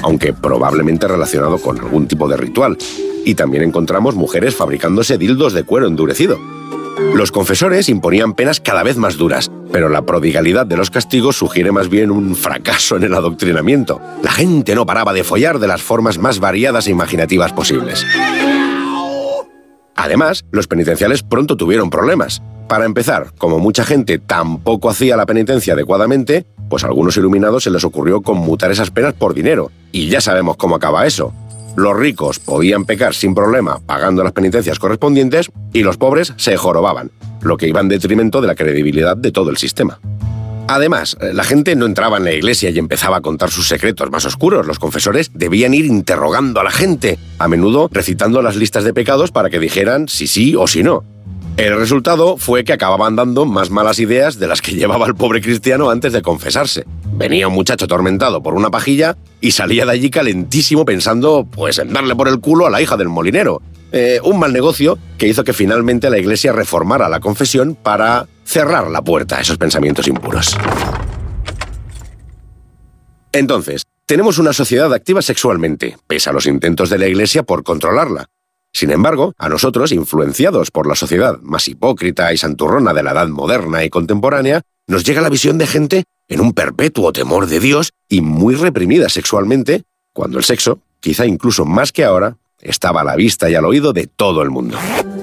aunque probablemente relacionado con algún tipo de ritual. Y también encontramos mujeres fabricándose dildos de cuero endurecido. Los confesores imponían penas cada vez más duras, pero la prodigalidad de los castigos sugiere más bien un fracaso en el adoctrinamiento. La gente no paraba de follar de las formas más variadas e imaginativas posibles. Además, los penitenciales pronto tuvieron problemas. Para empezar, como mucha gente tampoco hacía la penitencia adecuadamente, pues a algunos iluminados se les ocurrió conmutar esas penas por dinero. Y ya sabemos cómo acaba eso. Los ricos podían pecar sin problema pagando las penitencias correspondientes y los pobres se jorobaban, lo que iba en detrimento de la credibilidad de todo el sistema. Además, la gente no entraba en la iglesia y empezaba a contar sus secretos más oscuros. Los confesores debían ir interrogando a la gente, a menudo recitando las listas de pecados para que dijeran si sí o si no. El resultado fue que acababan dando más malas ideas de las que llevaba el pobre cristiano antes de confesarse. Venía un muchacho atormentado por una pajilla y salía de allí calentísimo pensando, pues, en darle por el culo a la hija del molinero. Un mal negocio que hizo que finalmente la iglesia reformara la confesión para cerrar la puerta a esos pensamientos impuros. Entonces, tenemos una sociedad activa sexualmente, pese a los intentos de la iglesia por controlarla. Sin embargo, a nosotros, influenciados por la sociedad más hipócrita y santurrona de la edad moderna y contemporánea, nos llega la visión de gente en un perpetuo temor de Dios y muy reprimida sexualmente, cuando el sexo, quizá incluso más que ahora, estaba a la vista y al oído de todo el mundo.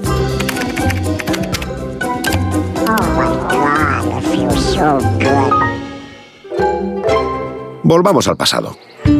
Volvamos al pasado.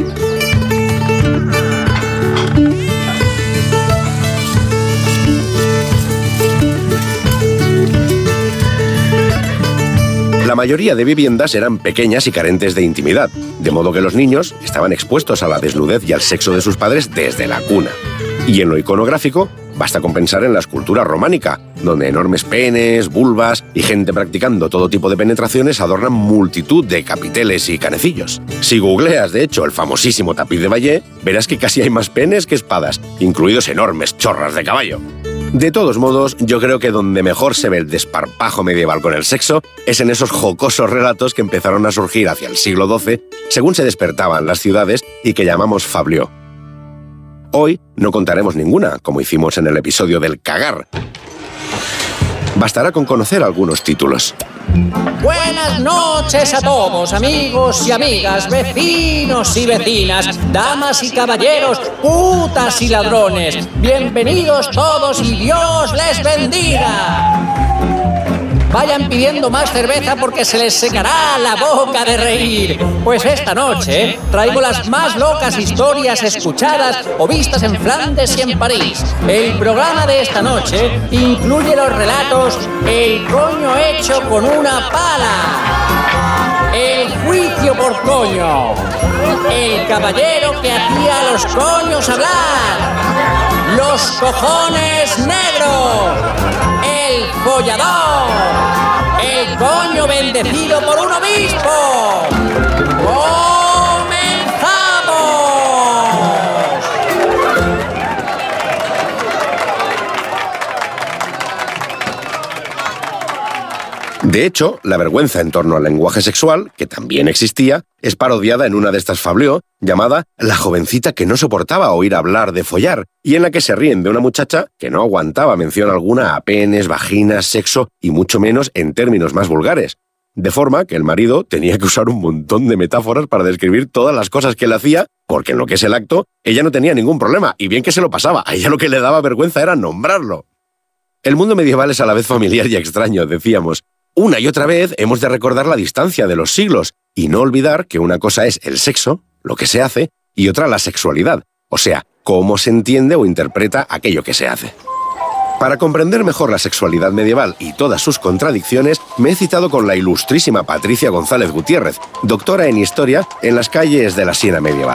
La mayoría de viviendas eran pequeñas y carentes de intimidad, de modo que los niños estaban expuestos a la desnudez y al sexo de sus padres desde la cuna. Y en lo iconográfico, basta con pensar en la escultura románica, donde enormes penes, vulvas y gente practicando todo tipo de penetraciones adornan multitud de capiteles y canecillos. Si googleas, de hecho, el famosísimo tapiz de Bayeux, verás que casi hay más penes que espadas, incluidos enormes chorras de caballo. De todos modos, yo creo que donde mejor se ve el desparpajo medieval con el sexo es en esos jocosos relatos que empezaron a surgir hacia el siglo XII, según se despertaban las ciudades y que llamamos fabliaux. Hoy no contaremos ninguna, como hicimos en el episodio del cagar. Bastará con conocer algunos títulos. Buenas noches a todos, amigos y amigas, vecinos y vecinas, damas y caballeros, putas y ladrones. Bienvenidos todos y Dios les bendiga. Vayan pidiendo más cerveza porque se les secará la boca de reír. Pues esta noche traigo las más locas historias escuchadas o vistas en Flandes y en París. El programa de esta noche incluye los relatos El coño hecho con una pala, El juicio por coño, El caballero que hacía a los coños hablar, Los cojones negros, El follador, El coño bendecido por un obispo. ¡Comenzamos! De hecho, la vergüenza en torno al lenguaje sexual, que también existía, es parodiada en una de estas fabliaux llamada La jovencita que no soportaba oír hablar de follar, y en la que se ríen de una muchacha que no aguantaba mención alguna a penes, vaginas, sexo y mucho menos en términos más vulgares. De forma que el marido tenía que usar un montón de metáforas para describir todas las cosas que él hacía, porque en lo que es el acto, ella no tenía ningún problema, y bien que se lo pasaba, a ella lo que le daba vergüenza era nombrarlo. El mundo medieval es a la vez familiar y extraño, decíamos. Una y otra vez hemos de recordar la distancia de los siglos y no olvidar que una cosa es el sexo, lo que se hace, y otra la sexualidad, o sea, cómo se entiende o interpreta aquello que se hace. Para comprender mejor la sexualidad medieval y todas sus contradicciones, me he citado con la ilustrísima Patricia González Gutiérrez, doctora en Historia en las calles de la Siena medieval.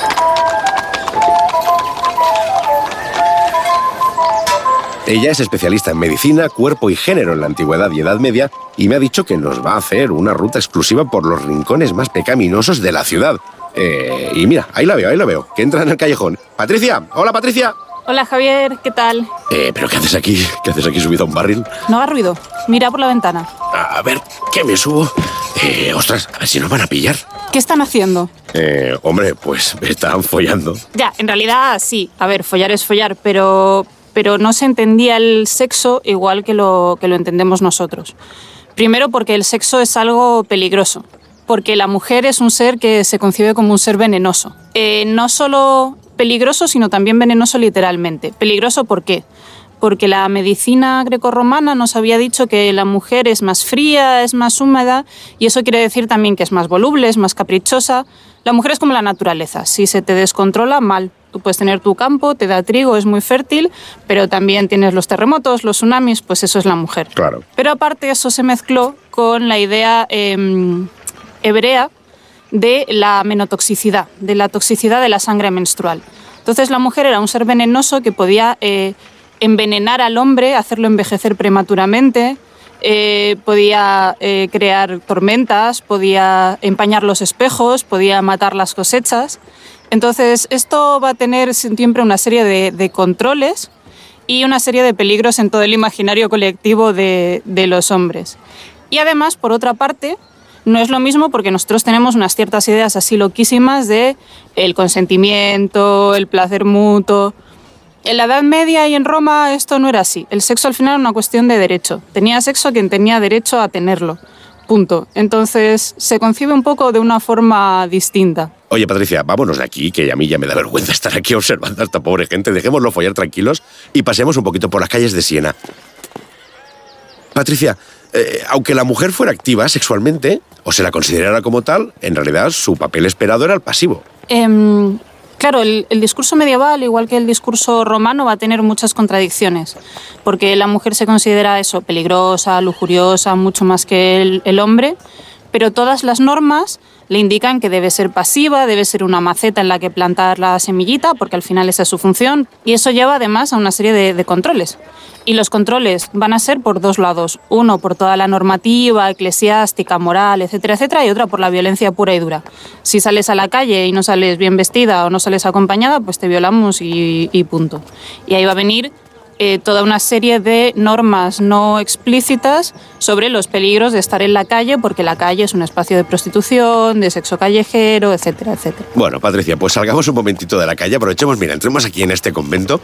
Ella es especialista en medicina, cuerpo y género en la antigüedad y Edad Media y me ha dicho que nos va a hacer una ruta exclusiva por los rincones más pecaminosos de la ciudad. Y mira, ahí la veo, que entra en el callejón. ¡Patricia! ¡Hola, Patricia! Hola, Javier, ¿qué tal? ¿Pero qué haces aquí? ¿Qué haces aquí subido a un barril? No hagas ruido, mira por la ventana. A ver, ¿qué me subo? Ostras, a ver si nos van a pillar. ¿Qué están haciendo? Hombre, pues estaban follando. Ya, en realidad sí. A ver, follar es follar, pero no se entendía el sexo igual que lo entendemos nosotros. Primero porque el sexo es algo peligroso, porque la mujer es un ser que se concibe como un ser venenoso. No solo peligroso, sino también venenoso literalmente. ¿Peligroso por qué? Porque la medicina grecorromana nos había dicho que la mujer es más fría, es más húmeda, y eso quiere decir también que es más voluble, es más caprichosa. La mujer es como la naturaleza, si se te descontrola, mal. Tú puedes tener tu campo, te da trigo, es muy fértil, pero también tienes los terremotos, los tsunamis, pues eso es la mujer. Claro. Pero aparte eso se mezcló con la idea hebrea de la menotoxicidad, de la toxicidad de la sangre menstrual. Entonces la mujer era un ser venenoso que podía envenenar al hombre, hacerlo envejecer prematuramente, podía crear tormentas, podía empañar los espejos, podía matar las cosechas. Entonces esto va a tener siempre una serie de controles y una serie de peligros en todo el imaginario colectivo de los hombres. Y además, por otra parte, no es lo mismo porque nosotros tenemos unas ciertas ideas así loquísimas de el consentimiento, el placer mutuo. En la Edad Media y en Roma esto no era así. El sexo al final era una cuestión de derecho. Tenía sexo quien tenía derecho a tenerlo. Punto. Entonces se concibe un poco de una forma distinta. Oye, Patricia, vámonos de aquí, que a mí ya me da vergüenza estar aquí observando a esta pobre gente. Dejémoslo follar tranquilos y pasemos un poquito por las calles de Siena. Patricia, aunque la mujer fuera activa sexualmente, o se la considerara como tal, en realidad su papel esperado era el pasivo. Claro, el discurso medieval, igual que el discurso romano, va a tener muchas contradicciones, porque la mujer se considera eso, peligrosa, lujuriosa, mucho más que el hombre, pero todas las normas le indican que debe ser pasiva, debe ser una maceta en la que plantar la semillita, porque al final esa es su función, y eso lleva además a una serie de controles. Y los controles van a ser por dos lados. Uno, por toda la normativa eclesiástica, moral, etcétera, etcétera, y otra por la violencia pura y dura. Si sales a la calle y no sales bien vestida o no sales acompañada, pues te violamos y punto. Y ahí va a venir toda una serie de normas no explícitas sobre los peligros de estar en la calle, porque la calle es un espacio de prostitución, de sexo callejero, etcétera, etcétera. Bueno, Patricia, pues salgamos un momentito de la calle, aprovechemos, mira, entremos aquí en este convento.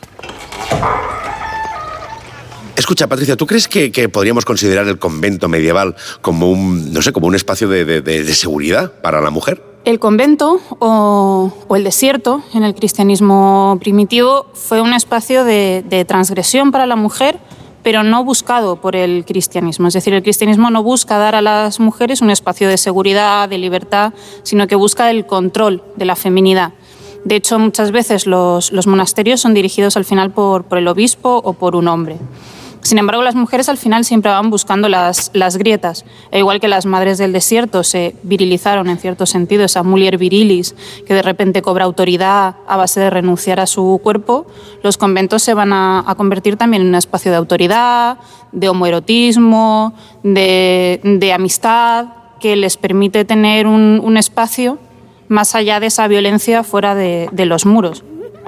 Escucha, Patricia, ¿tú crees que podríamos considerar el convento medieval como un, no sé, como un espacio de seguridad para la mujer? El convento o el desierto en el cristianismo primitivo fue un espacio de transgresión para la mujer, pero no buscado por el cristianismo. Es decir, el cristianismo no busca dar a las mujeres un espacio de seguridad, de libertad, sino que busca el control de la feminidad. De hecho, muchas veces los monasterios son dirigidos al final por el obispo o por un hombre. Sin embargo, las mujeres al final siempre van buscando las grietas. E igual que las madres del desierto se virilizaron en cierto sentido, esa mulier virilis que de repente cobra autoridad a base de renunciar a su cuerpo, los conventos se van a convertir también en un espacio de autoridad, de homoerotismo, de amistad, que les permite tener un espacio más allá de esa violencia fuera de los muros.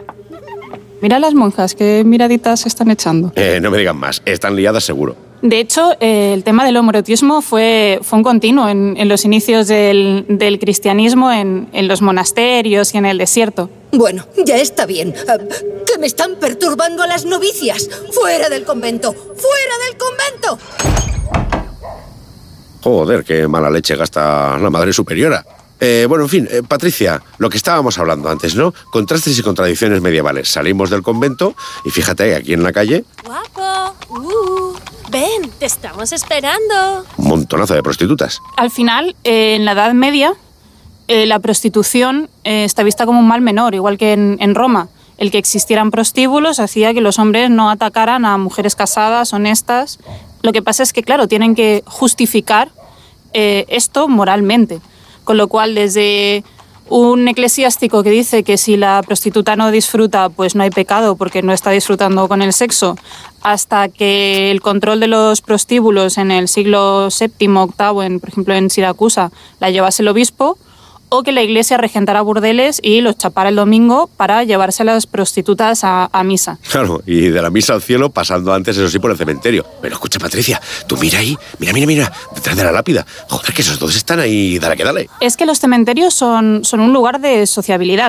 Mira las monjas, qué miraditas se están echando. No me digan más, están liadas seguro. De hecho, el tema del homoerotismo fue un continuo en los inicios del cristianismo, en los monasterios y en el desierto. Bueno, ya está bien. Que me están perturbando a las novicias. ¡Fuera del convento! ¡Fuera del convento! Joder, qué mala leche gasta la Madre Superiora. Bueno, en fin, Patricia, lo que estábamos hablando antes, ¿no? Contrastes y contradicciones medievales. Salimos del convento y fíjate, aquí en la calle... ¡Guapo! Ven, te estamos esperando. Un montonazo de prostitutas. Al final, en la Edad Media, la prostitución está vista como un mal menor, igual que en Roma. El que existieran prostíbulos hacía que los hombres no atacaran a mujeres casadas, honestas. Lo que pasa es que, claro, tienen que justificar esto moralmente. Con lo cual, desde un eclesiástico que dice que si la prostituta no disfruta, pues no hay pecado porque no está disfrutando con el sexo, hasta que el control de los prostíbulos en el siglo VII, VIII, por ejemplo en Siracusa, la llevase el obispo, o que la iglesia regentara burdeles y los chapara el domingo para llevarse a las prostitutas a misa. Claro, y de la misa al cielo pasando antes, eso sí, por el cementerio. Pero escucha, Patricia, tú mira ahí, mira, detrás de la lápida. Joder, que esos dos están ahí, dale que dale. Es que los cementerios son un lugar de sociabilidad.